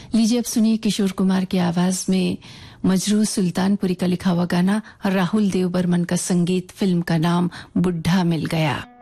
लीजिए अब सुनिए किशोर कुमार की आवाज में मजरू सुल्तानपुरी का लिखा हुआ गाना और राहुल देव बर्मन का संगीत। फिल्म का नाम बुढ़ा मिल गया।